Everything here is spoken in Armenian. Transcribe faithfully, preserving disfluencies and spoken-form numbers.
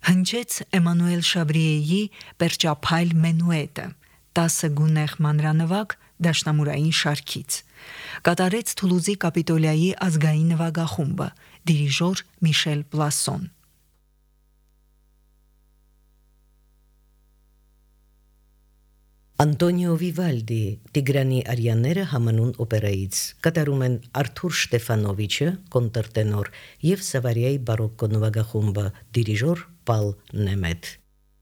Հնչեց Էմանուել Շավրիեի Պերճափայլ մենուետը, տասը գունեղ մանրանվագ դաշնամուրային շարքից։ Կատարեց Թուլուզի Կապիտոլիայի ազգային նվագախումբը, դիրիժոր Միշել Պլասոն։ Անտոնիո Վիվալդի Տիգրանի արյաները համանուն օպերայից կատարում են Արթուր Շտեֆանովիչը, կոնտրտենոր, և Սավարիայի բարոկկո նվագախումբը, դիրիժոր Պալ Նեմետ։